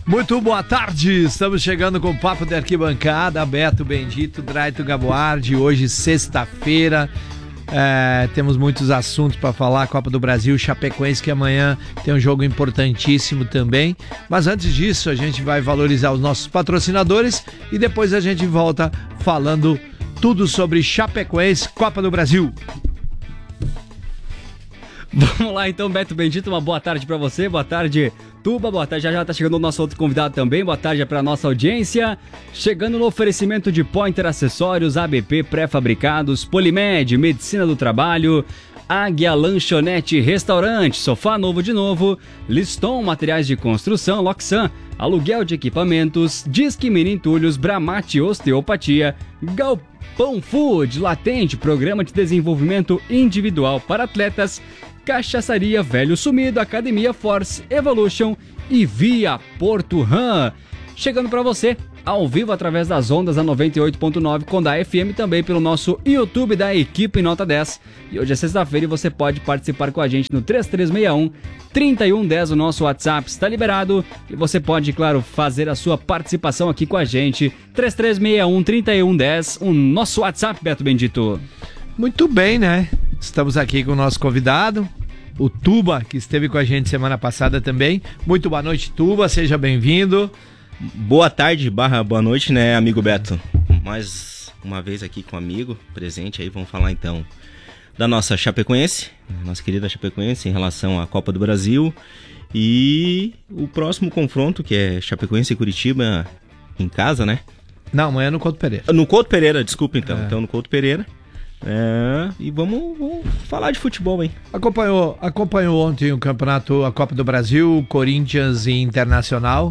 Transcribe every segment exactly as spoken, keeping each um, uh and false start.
Muito boa tarde, estamos chegando com o Papo de Arquibancada, Beto Bendito, Draito Gaboardi, hoje sexta-feira, é, temos muitos assuntos para falar, Copa do Brasil, Chapecoense, que amanhã tem um jogo importantíssimo também, mas antes disso a gente vai valorizar os nossos patrocinadores e depois a gente volta falando tudo sobre Chapecoense, Copa do Brasil. Vamos lá então, Beto Bendito, uma boa tarde pra você, boa tarde Tuba, boa tarde, já já tá chegando o nosso outro convidado também, boa tarde pra nossa audiência, chegando no oferecimento de Pointer Acessórios, A B P Pré-Fabricados, Polimed, Medicina do Trabalho, Águia Lanchonete Restaurante, Sofá Novo de Novo, Liston Materiais de Construção, Loxan, Aluguel de Equipamentos, Disque Mini Entulhos, Bramate Osteopatia, Galpão Food, Latente, Programa de Desenvolvimento Individual para Atletas, Cachaçaria Velho Sumido, Academia Force, Evolution e Via Porto Ram. Chegando para você ao vivo através das ondas da noventa e oito ponto nove com da F M, também pelo nosso YouTube da Equipe Nota dez. E hoje é sexta-feira e você pode participar com a gente no três três seis um, três um um zero. O nosso WhatsApp está liberado e você pode, claro, fazer a sua participação aqui com a gente. três três seis um, três um um zero, o nosso WhatsApp, Beto Bendito. Muito bem, né? Estamos aqui com o nosso convidado, o Tuba, que esteve com a gente semana passada também. Muito boa noite, Tuba, seja bem-vindo. Boa tarde, barra boa noite, né, amigo Beto? Mais uma vez aqui com o amigo presente aí, vamos falar então da nossa Chapecoense, nossa querida Chapecoense em relação à Copa do Brasil e o próximo confronto, que é Chapecoense e Curitiba em casa, né? Não, amanhã no Couto Pereira. No Couto Pereira, desculpa então, É. então no Couto Pereira. É, e vamos, vamos falar de futebol, hein? Acompanhou, acompanhou ontem o campeonato, a Copa do Brasil, Corinthians e Internacional.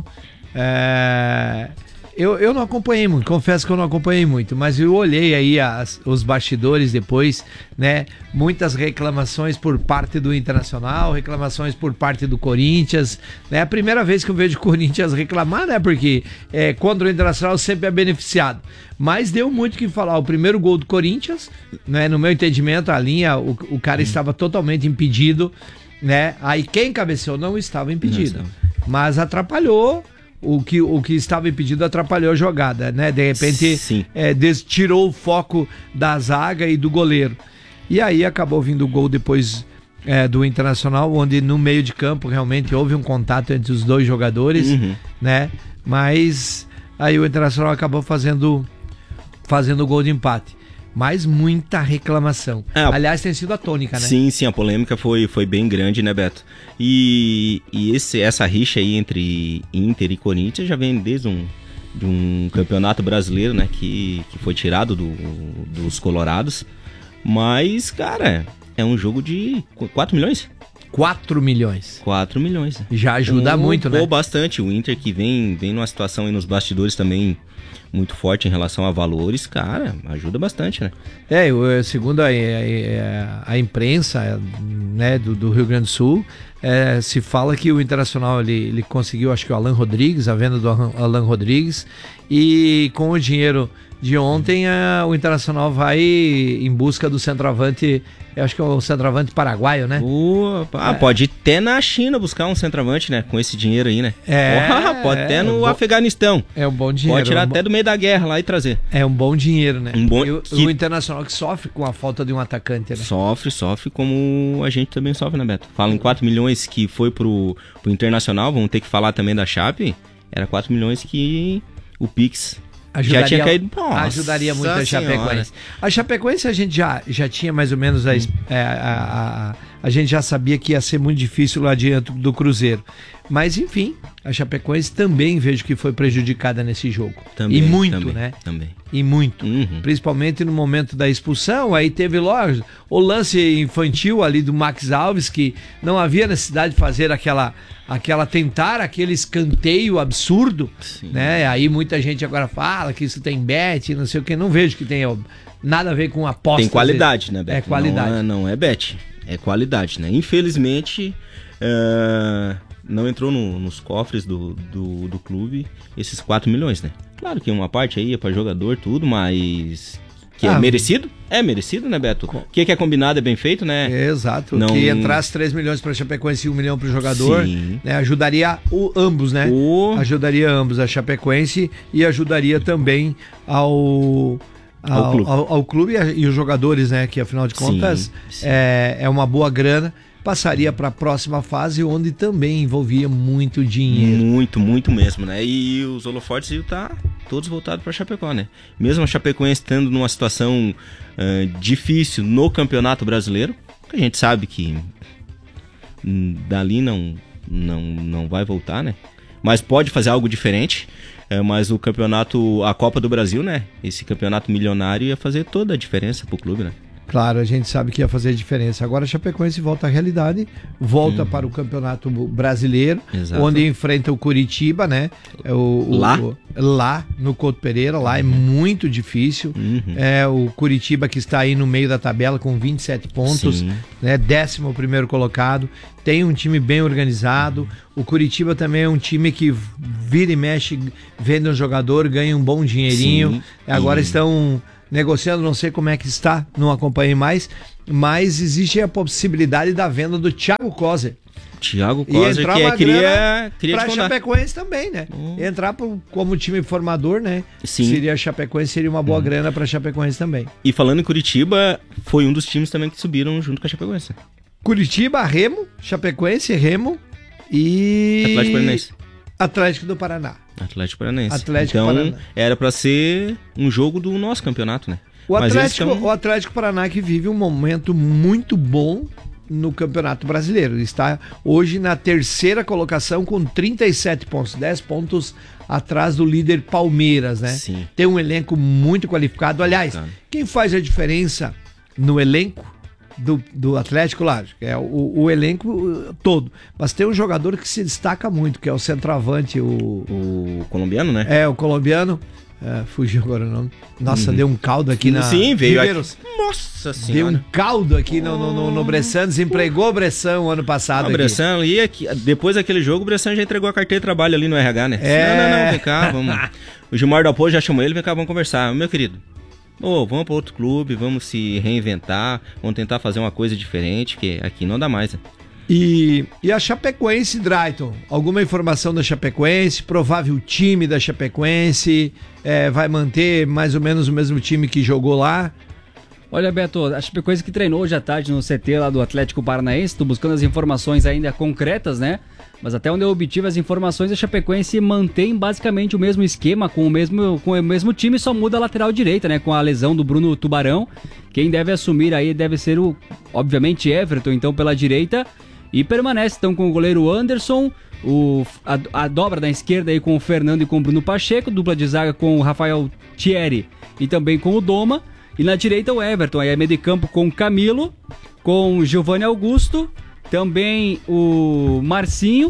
É, eu, eu não acompanhei muito, confesso que eu não acompanhei muito, mas eu olhei aí as, os bastidores depois, né? Muitas reclamações por parte do Internacional, reclamações por parte do Corinthians, né? A primeira vez que eu vejo o Corinthians reclamar, né? Porque é, contra o Internacional sempre é beneficiado. Mas deu muito o que falar. O primeiro gol do Corinthians, né? No meu entendimento, a linha, o, o cara estava totalmente impedido, né? Aí quem cabeceou não estava impedido, Não, mas atrapalhou. O que, o que estava impedido atrapalhou a jogada, né? De repente, é, des, tirou o foco da zaga e do goleiro. E aí acabou vindo o gol depois é, do Internacional, onde no meio de campo realmente houve um contato entre os dois jogadores, uhum. né? Mas aí o Internacional acabou fazendo, fazendo o gol de empate. Mas muita reclamação. É, aliás, tem sido a tônica, né? Sim, sim, a polêmica foi, foi bem grande, né, Beto? E, e esse, essa rixa aí entre Inter e Corinthians já vem desde um, de um campeonato brasileiro, né, que, que foi tirado do, dos colorados. Mas, cara, é um jogo de quatro milhões? quatro milhões. quatro milhões. Já ajuda um, muito, né? Ou bastante. O Inter que vem, vem numa situação aí nos bastidores também muito forte em relação a valores, cara, ajuda bastante, né? É, eu, segundo a, a, a imprensa, né, do, do Rio Grande do Sul, é, se fala que o Internacional ele, ele conseguiu, acho que o Alan Rodrigues, a venda do Alan Rodrigues, e com o dinheiro de ontem a, o Internacional vai em busca do centroavante, eu acho que é o centroavante paraguaio, né? Uh, ah, é. Pode ir até na China buscar um centroavante, né? Com esse dinheiro aí, né? É, oh, pode é, até no é um bom, Afeganistão. É um bom dinheiro. Pode tirar é um até bom, do meio da guerra lá e trazer. É um bom dinheiro, né? Um bom, e o, que... o Internacional que sofre com a falta de um atacante, né? Sofre, sofre como a gente também sofre, né, Beto? Fala em quatro milhões que foi pro, pro Internacional, vamos ter que falar também da Chape. Era quatro milhões que o Pix... Ajudaria, já tinha caído. Nossa, ajudaria muito a Chapecoense. A Chapecoense a gente já, já tinha mais ou menos a, hum. a, a, a, a gente já sabia que ia ser muito difícil lá diante do Cruzeiro. Mas enfim, a Chapecoense também vejo que foi prejudicada nesse jogo. Também, e muito, também, né? Também. E muito. Uhum. Principalmente no momento da expulsão. Aí teve logo o lance infantil ali do Max Alves, que não havia necessidade de fazer aquela, aquela tentar aquele escanteio absurdo. Sim. Né? Aí muita gente agora fala que isso tem bet, não sei o que. Não vejo que tenha nada a ver com aposta. Tem qualidade, né, Bet? É qualidade. Não é, não é bet, é qualidade, né? Infelizmente... Uh... não entrou no, nos cofres do, do, do clube esses quatro milhões, né? Claro que uma parte aí é pra jogador, tudo, mas... Que ah, é merecido? É merecido, né, Beto? O que, que é combinado é bem feito, né? É, exato. Não... Que entrasse três milhões para a Chapecoense e um milhão para o jogador, né, ajudaria o, ambos, né? O... Ajudaria ambos, a Chapecoense e ajudaria também ao... Ao, ao clube, ao, ao clube e, e os jogadores, né? Que afinal de contas sim, sim. É, é uma boa grana. Passaria para a próxima fase, onde também envolvia muito dinheiro. Muito, muito mesmo, né? E os holofotes iam estar todos voltados para Chapecó, né? Mesmo a Chapecoense estando numa situação uh, difícil no Campeonato Brasileiro, que a gente sabe que hum, dali não, não, não vai voltar, né? Mas pode fazer algo diferente. É, mas o campeonato, a Copa do Brasil, né? Esse campeonato milionário ia fazer toda a diferença pro clube, né? Claro, a gente sabe que ia fazer diferença. Agora a Chapecoense volta à realidade, volta hum. para o Campeonato Brasileiro, Exato. Onde enfrenta o Curitiba, né? O, o, lá? O, lá no Couto Pereira, lá é muito difícil. Uhum. É o Curitiba que está aí no meio da tabela com vinte e sete pontos, Sim. né? Décimo primeiro colocado. Tem um time bem organizado. O Curitiba também é um time que vira e mexe, vende um jogador, ganha um bom dinheirinho. Sim. Agora Sim. estão negociando, não sei como é que está, não acompanhei mais, mas existe a possibilidade da venda do Thiago Coser. Thiago Coser, que é, queria, queria para Chapecoense também, né? Hum. Entrar pro, como time formador, né? Sim. Seria a Chapecoense, seria uma boa hum. grana para Chapecoense também. E falando em Curitiba, foi um dos times também que subiram junto com a Chapecoense. Curitiba, Remo, Chapecoense, Remo e Atlético Paranaense. Atlético do Paraná. Atlético Paranaense. Atlético então, Paraná. Era para ser um jogo do nosso campeonato, né? O Atlético, tão... o Atlético Paraná que vive um momento muito bom no Campeonato Brasileiro. Está hoje na terceira colocação com trinta e sete pontos, dez pontos atrás do líder Palmeiras, né? Sim. Tem um elenco muito qualificado. Aliás, Claro. quem faz a diferença no elenco Do, do Atlético, lógico, é o, o elenco todo. Mas tem um jogador que se destaca muito, que é o centroavante, o... O colombiano, né? É, o colombiano. É, fugiu agora o nome. Nossa, uhum. deu um caldo aqui na... Sim, veio Ribeiros. aqui. Nossa senhora. Deu um caldo aqui no, no, no, no Bressan, desempregou o Bressan o ano passado. O Bressan ali, aqui, depois daquele jogo, o Bressan já entregou a carteira de trabalho ali no R H, né? É... Não, não, não, vem cá, vamos... O Gilmar do Apoio já chamou ele, vem cá, vamos conversar. Meu querido, oh, vamos para outro clube, vamos se reinventar, vamos tentar fazer uma coisa diferente, que aqui não dá mais. Né? E, e a Chapecoense, Drayton, alguma informação da Chapecoense, provável time da Chapecoense, é, vai manter mais ou menos o mesmo time que jogou lá? Olha, Beto, a Chapecoense que treinou hoje à tarde no C T lá do Atlético Paranaense, estou buscando as informações ainda concretas, né? Mas até onde eu obtive as informações, a Chapecoense mantém basicamente o mesmo esquema, com o mesmo, com o mesmo time, só muda a lateral direita, né? Com a lesão do Bruno Tubarão. Quem deve assumir aí deve ser o, obviamente, Everton, então, pela direita. E permanece, então, com o goleiro Anderson, o, a, a dobra da esquerda aí com o Fernando e com o Bruno Pacheco, dupla de zaga com o Rafael Thierry e também com o Doma. E na direita o Everton, aí é meio de campo com o Camilo, com o Giovanni Augusto, também o Marcinho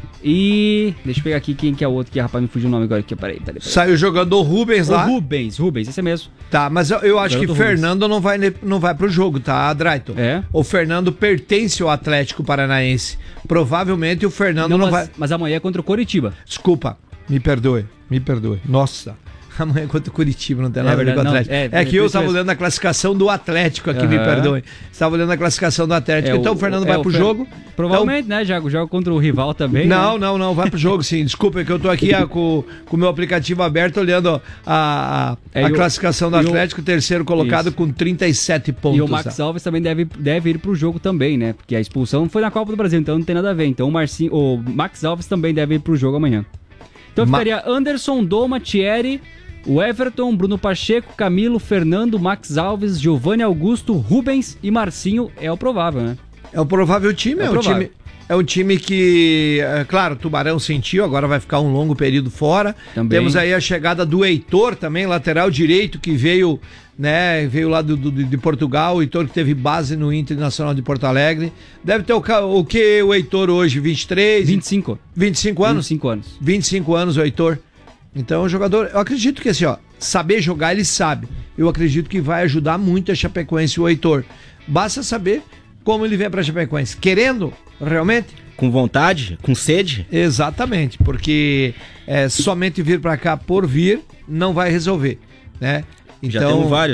e... Deixa eu pegar aqui quem que é o outro, que rapaz, me fugiu o nome agora aqui, peraí, peraí, peraí. Saiu jogando o Rubens o lá. Rubens, Rubens, esse é mesmo. Tá, mas eu, eu acho que o Fernando não vai, não vai pro jogo, tá, Drayton? É? O Fernando pertence ao Atlético Paranaense. Provavelmente o Fernando não, não mas, vai... Mas amanhã é contra o Coritiba. Desculpa, me perdoe, me perdoe. Nossa... Amanhã contra o Curitiba, não tem nada a ver com o Atlético. Não, é, é que eu estava olhando a classificação do Atlético aqui, uhum. me perdoe. Estava olhando a classificação do Atlético. É, então o Fernando é, vai pro Fer... jogo. Provavelmente, então... né? Joga, joga contra o rival também. Não, né? não, não, vai pro jogo sim. Desculpa, é que eu tô aqui a, com o meu aplicativo aberto olhando a, a, é, a classificação do Atlético, o... terceiro colocado isso. com trinta e sete pontos. E o Max tá? Alves também deve, deve ir pro jogo também, né? Porque a expulsão foi na Copa do Brasil, então não tem nada a ver. Então o, Marcinho, o Max Alves também deve ir pro jogo amanhã. Então Ma... ficaria Anderson, Doma, Thierry, o Everton, Bruno Pacheco, Camilo, Fernando, Max Alves, Giovanni Augusto, Rubens e Marcinho é o provável, né? É o provável time, é, é o provável. time. É um time que, é, claro, o Tubarão sentiu, agora vai ficar um longo período fora. Também. Temos aí a chegada do Heitor também, lateral direito, que veio, né, veio lá do, do, de Portugal, o Heitor que teve base no Internacional de Porto Alegre. Deve ter o, o que o Heitor hoje, vinte e três? vinte e cinco. vinte e cinco anos? vinte e cinco anos. vinte e cinco anos o Heitor. Então, o jogador, eu acredito que assim, ó, saber jogar ele sabe. Eu acredito que vai ajudar muito a Chapecoense o Heitor. Basta saber como ele vem pra Chapecoense. Querendo, realmente? Com vontade, com sede? Exatamente, porque é, somente vir pra cá por vir não vai resolver, né? Então, já temos vários, né?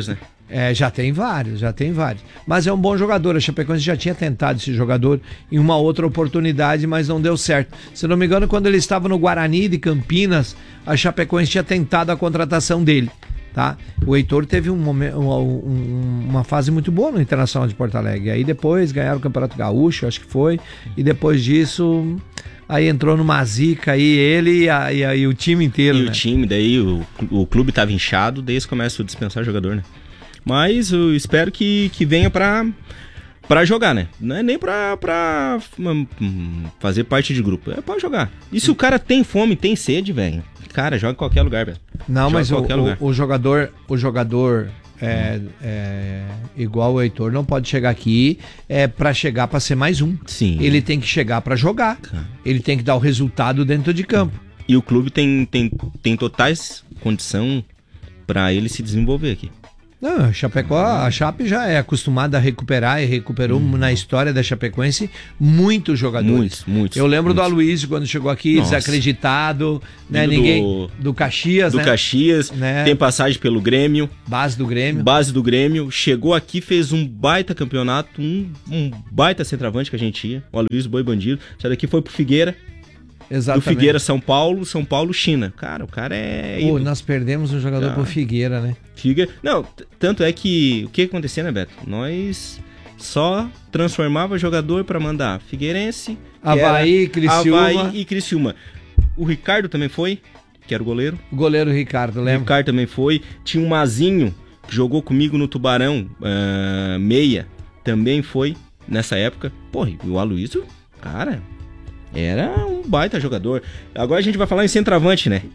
É, já tem vários, já tem vários. Mas é um bom jogador. A Chapecoense já tinha tentado esse jogador em uma outra oportunidade, mas não deu certo. Se não me engano, quando ele estava no Guarani de Campinas, a Chapecoense tinha tentado a contratação dele. Tá? O Heitor teve um momento, uma, um, uma fase muito boa no Internacional de Porto Alegre. Aí depois ganharam o Campeonato Gaúcho, acho que foi. E depois disso, aí entrou numa zica aí, ele e, a, e, a, e o time inteiro. E né? o time, daí o, o clube tava inchado, daí eles começam a dispensar jogador, né? Mas eu espero que, que venha pra, pra jogar, né? Não é nem pra, pra fazer parte de grupo, é pra jogar. E se o cara tem fome, tem sede, velho, cara, joga em qualquer lugar, velho. Não, joga mas o, o, o jogador, o jogador é, é, igual o Heitor não pode chegar aqui é pra chegar pra ser mais um. Sim. Ele tem que chegar pra jogar. Ele tem que dar o resultado dentro de campo. E o clube tem, tem, tem totais condição pra ele se desenvolver aqui. Não, a Chapecó, a Chape já é acostumada a recuperar e recuperou hum. na história da Chapecoense muitos jogadores. Muitos, muitos. Eu lembro muitos. do Aloysio quando chegou aqui, Nossa. desacreditado, né? Do, Ninguém do Caxias, do né? Caxias, né? Tem passagem pelo Grêmio. Base do Grêmio. Base do Grêmio. Chegou aqui, fez um baita campeonato, um, um baita centroavante que a gente ia. O Aloysio Boi Bandido. Saiu daqui, foi pro Figueira. Exatamente. Do Figueira, São Paulo, São Paulo, China. Cara, o cara é... Pô, nós perdemos um jogador ah. pro Figueira, né? Figueira... Não, tanto é que... O que acontecia, né, Beto? Nós só transformava jogador pra mandar Figueirense... Avaí, Criciúma... Avaí e Criciúma. O Ricardo também foi, que era o goleiro. O goleiro Ricardo, lembra? O Ricardo também foi. Tinha um Mazinho, que jogou comigo no Tubarão, uh, meia, também foi nessa época. Pô, e o Aloysio, cara... Era um baita jogador. Agora a gente vai falar em centroavante, né?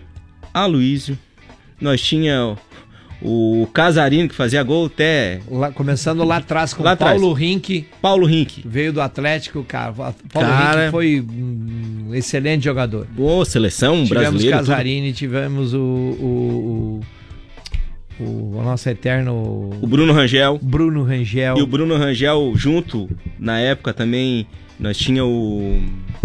Aloysio. Nós tinha o, o Casarino, que fazia gol até... Lá, começando lá atrás com lá Paulo atrás. Rink. Paulo Rink. Veio do Atlético, cara. Paulo cara, Rink foi um excelente jogador. Boa seleção brasileira. Tivemos Casarini, tudo. tivemos o... o, o... O nosso eterno... O Bruno Rangel. Bruno Rangel. E o Bruno Rangel junto, na época também... Nós tinha o,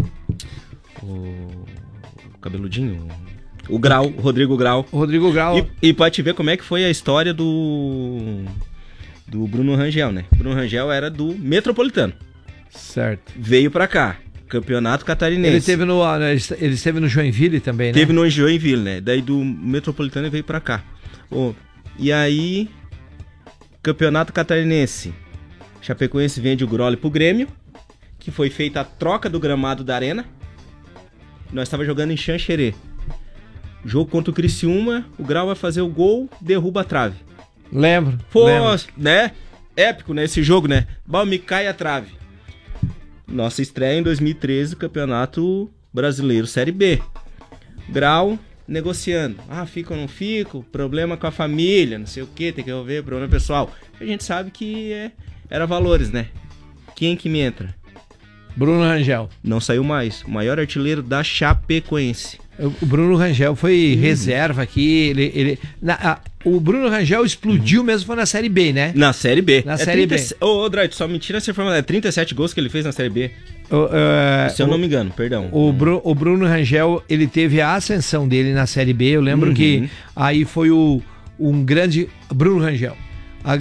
o, o cabeludinho, o Grau, o Rodrigo Grau. O Rodrigo Grau. E, e pra te ver como é que foi a história do, do Bruno Rangel, né? O Bruno Rangel era do Metropolitano. Certo. Veio pra cá, Campeonato Catarinense. Ele esteve no, ele esteve no Joinville também, né? Teve no Joinville, né? Daí do Metropolitano ele veio pra cá. Oh, e aí, Campeonato Catarinense. Chapecoense vende o Groli pro Grêmio. Que foi feita a troca do gramado da arena. Nós estávamos jogando em Xanxerê. Jogo contra o Criciúma, o Grau vai fazer o gol, derruba a trave. Lembro. Pô, lembro. né? Épico, né? Esse jogo, né? Bom, me cai a trave. Nossa estreia em dois mil e treze, Campeonato Brasileiro Série B. Grau negociando. Ah, fico ou não fico? Problema com a família, não sei o que, tem que resolver, problema pessoal. A gente sabe que é, era valores, né? Quem que me entra? Bruno Rangel. Não saiu mais. O maior artilheiro da Chapecoense. O Bruno Rangel foi hum. reserva aqui. Ele, ele, na, a, o Bruno Rangel explodiu hum. mesmo, foi na Série B, né? Na Série B. Na é Série trinta... B. Ô, oh, Drake, só me tira essa informação. É trinta e sete gols que ele fez na Série B. O, uh, Se eu o, não me engano, perdão. O, Bru, o Bruno Rangel, ele teve a ascensão dele na Série B. Eu lembro uhum. que aí foi o, um grande... Bruno Rangel. A,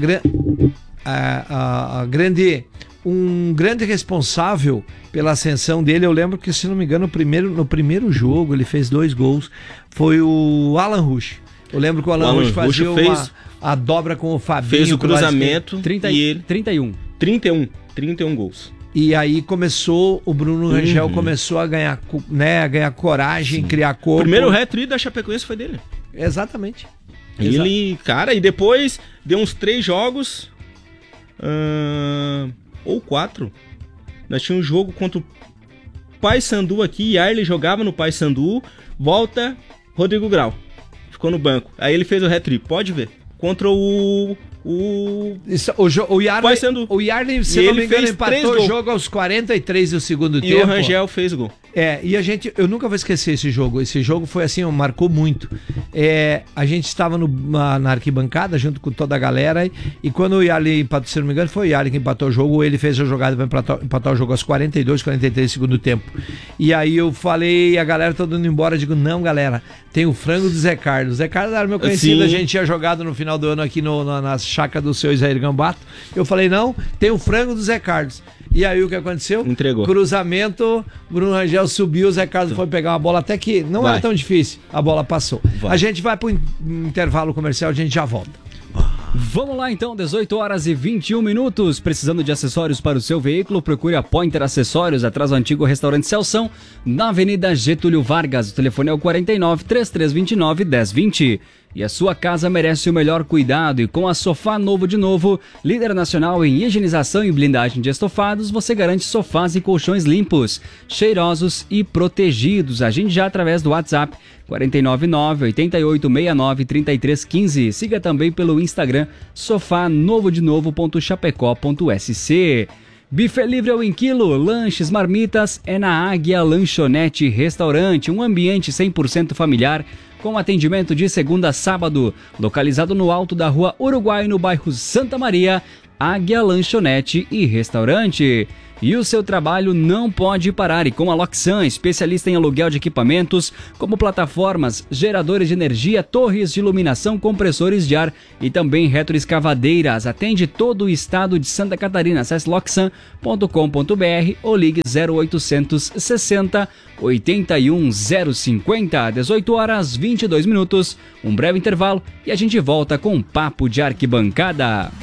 a, a, a grande... Um grande responsável pela ascensão dele, eu lembro que, se não me engano, no primeiro, no primeiro jogo ele fez dois gols, foi o Alan Rusch. Eu lembro que o Alan, o Alan Rusch fazia Rusch fez, uma, a dobra com o Fabinho. Fez o cruzamento trinta, e ele... trinta e um. trinta e um. trinta e um gols. E aí começou, o Bruno uhum. Rangel começou a ganhar, né, a ganhar coragem, Sim. criar corpo. O primeiro hat-trick da Chapecoense foi dele. Exatamente. Ele, Exato. cara, e depois deu uns três jogos... Uh... ou quatro. Nós tínhamos um jogo contra o Paysandu aqui, Yarley jogava no Paysandu, volta Rodrigo Grau, ficou no banco. Aí ele fez o hat-trick, pode ver. Contra o o Isso, o, o Yarley, Paysandu. O Yarley, se não me engano, empatou o jogo aos quarenta e três do segundo e tempo. E o Rangel fez o gol. É, e a gente, eu nunca vou esquecer esse jogo. Esse jogo foi assim, marcou muito. É, a gente estava no, na, na arquibancada junto com toda a galera e, e quando o Yali empatou, se não me engano, foi o Yali que empatou o jogo, ele fez a jogada para empatar, empatar o jogo aos quarenta e dois, quarenta e três segundo tempo. E aí eu falei, a galera toda indo embora, eu digo, não, galera, tem o frango do Zé Carlos. O Zé Carlos era meu conhecido, Sim. a gente tinha jogado no final do ano aqui no, na, na chácara do seu Isaír Gambato. Eu falei, não, tem o frango do Zé Carlos. E aí o que aconteceu? Entregou. Cruzamento, Bruno Rangel subiu, o Zé Carlos foi pegar uma bola, até que não vai. Era tão difícil, a bola passou. Vai. A gente vai para o intervalo comercial, a gente já volta. Vamos lá então, dezoito horas e vinte e um minutos. Precisando de acessórios para o seu veículo? Procure a Pointer Acessórios, atrás do antigo restaurante Celção, na Avenida Getúlio Vargas. O telefone é o quarenta e nove, três três dois nove, um zero dois zero. E a sua casa merece o melhor cuidado, e com a Sofá Novo de Novo, líder nacional em higienização e blindagem de estofados, você garante sofás e colchões limpos, cheirosos e protegidos. Agende já através do WhatsApp quatro nove nove, oito oito seis nove, três três um cinco. Siga também pelo Instagram sofá novo de novo ponto chapecó ponto s c. Buffet livre ao em quilo, lanches, marmitas, é na Águia Lanchonete Restaurante, um ambiente cem por cento familiar, com atendimento de segunda a sábado, localizado no alto da Rua Uruguai, no bairro Santa Maria. Águia Lanchonete e Restaurante. E o seu trabalho não pode parar, e com a Loxan, especialista em aluguel de equipamentos como plataformas, geradores de energia, torres de iluminação, compressores de ar e também retroescavadeiras. Atende todo o estado de Santa Catarina. Acesse loxan ponto com ponto b r ou ligue zero oitocentos sessenta, oitenta e um zero cinquenta. dezoito horas e vinte e dois minutos. Um breve intervalo e a gente volta com um papo de arquibancada.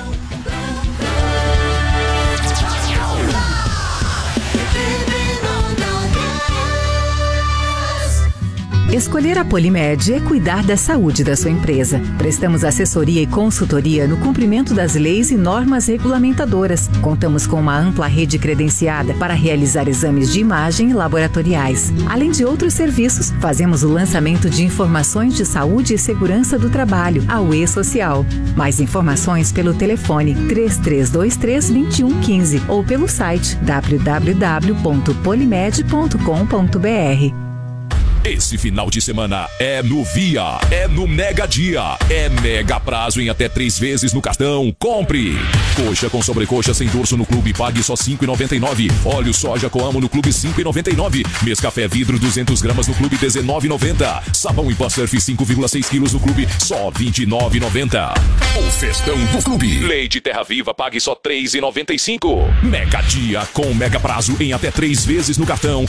Escolher a Polimed é cuidar da saúde da sua empresa. Prestamos assessoria e consultoria no cumprimento das leis e normas regulamentadoras. Contamos com uma ampla rede credenciada para realizar exames de imagem e laboratoriais. Além de outros serviços, fazemos o lançamento de informações de saúde e segurança do trabalho, a U E Social. Mais informações pelo telefone três três dois três, dois um um cinco ou pelo site w w w ponto polimed ponto com ponto b r. Esse final de semana é no Via, é no Mega Dia, é mega prazo em até três vezes no cartão. Compre! Coxa com sobrecoxa sem dorso no clube, pague só cinco reais e noventa e nove centavos. Óleo soja com amo no clube, cinco reais e noventa e nove centavos. Mescafé vidro duzentas gramas no clube, dezenove reais e noventa centavos. Sabão em pó surf cinco vírgula seis quilos no clube, só vinte e nove reais e noventa centavos. O festão do clube. Leite Terra Viva, pague só três reais e noventa e cinco centavos. Mega Dia com mega prazo em até três vezes no cartão.